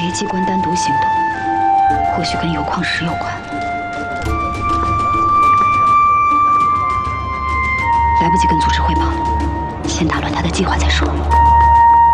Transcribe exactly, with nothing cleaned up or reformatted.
雷机关单独行动，或许跟铀矿石有关。来不及跟组织汇报了，先打乱他的计划再说。